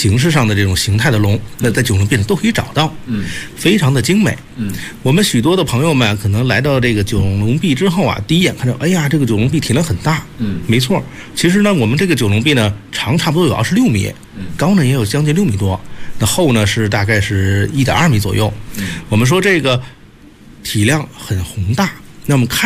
形式上的这种形态的龙，那在九龙壁上都可以找到，非常的精美。我们许多的朋友们可能来到这个九龙壁之后啊，第一眼看到，哎呀，这个九龙壁体量很大，没错。其实呢，我们这个九龙壁呢，长差不多有26米，高呢也有将近6米多，那厚呢是大概是1.2米左右。我们说这个体量很宏大，那么看